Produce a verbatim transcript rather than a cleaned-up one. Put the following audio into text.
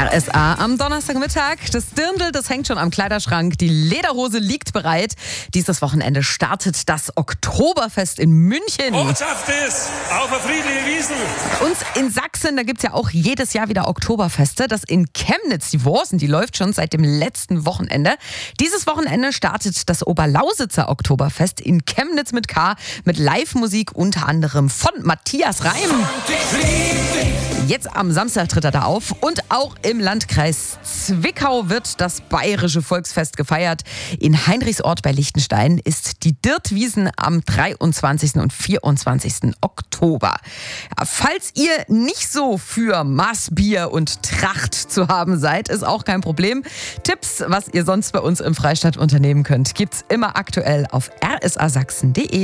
R S A am Donnerstagmittag. Das Dirndl, das hängt schon am Kleiderschrank. Die Lederhose liegt bereit. Dieses Wochenende startet das Oktoberfest in München. Ortschaft ist auf der friedliche Wiesn. Bei uns in Sachsen, da gibt es ja auch jedes Jahr wieder Oktoberfeste. Das in Chemnitz, die Worsen, die läuft schon seit dem letzten Wochenende. Dieses Wochenende startet das Oberlausitzer Oktoberfest in Chemnitz mit K. Mit Live-Musik unter anderem von Matthias Reim. Jetzt am Samstag tritt er da auf und auch im Landkreis Zwickau wird das bayerische Volksfest gefeiert. In Heinrichsort bei Liechtenstein ist die Dirtwiesn am dreiundzwanzigsten und vierundzwanzigsten Oktober. Falls ihr nicht so für Maßbier und Tracht zu haben seid, ist auch kein Problem. Tipps, was ihr sonst bei uns im Freistaat unternehmen könnt, gibt's immer aktuell auf r s a sachsen punkt d e.